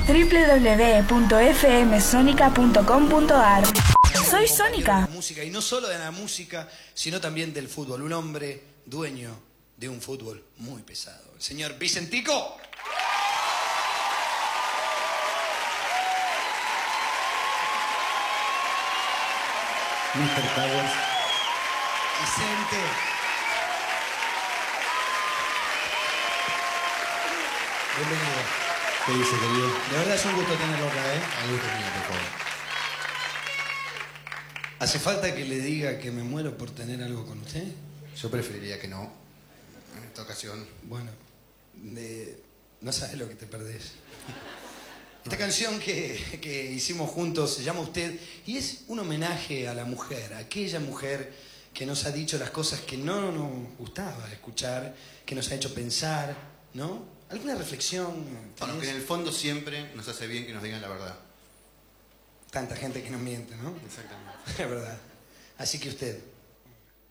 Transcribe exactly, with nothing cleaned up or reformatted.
doble u doble u doble u punto f m sonica punto com punto a r. Soy Sónica. Música, y no solo de la música, sino también del fútbol. Un hombre dueño de un fútbol muy pesado. El señor Vicentico. mister Powers. Vicente. Bienvenido. ¿Qué dice, querido? De verdad es un gusto tenerlo acá, ¿eh? Al gusto mío, por favor. ¿Hace falta que le diga que me muero por tener algo con usted? Yo preferiría que no, en esta ocasión. Bueno, de... no sabes lo que te perdés. Esta canción que, que hicimos juntos se llama Usted y es un homenaje a la mujer, a aquella mujer que nos ha dicho las cosas que no nos gustaba escuchar, que nos ha hecho pensar, ¿no? ¿Alguna reflexión? Bueno, que en el fondo siempre nos hace bien que nos digan la verdad. Tanta gente que nos miente, ¿no? Exactamente. Es verdad. Así que usted...